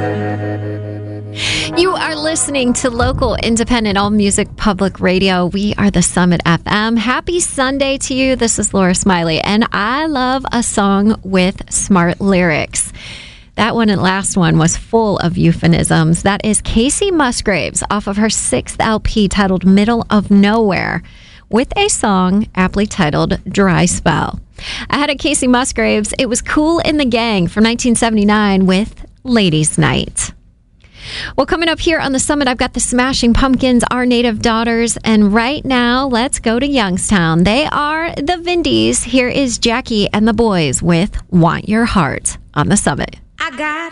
You are listening to local, independent, all music public radio. We are the Summit FM. Happy Sunday to you. This is Laura Smiley, and I love a song with smart lyrics. That one and last one was full of euphemisms. That is Kacey Musgraves off of her 6th LP titled Middle of Nowhere, with a song aptly titled Dry Spell. Ahead of Kacey Musgraves, it was Kool and the Gang from 1979 with Ladies' Night. Well, coming up here on the Summit, I've got the Smashing Pumpkins, Our Native Daughters, and right now, let's go to Youngstown. They are the Vindies. Here is Jackie and the Boys with Want Your Heart on the Summit. I got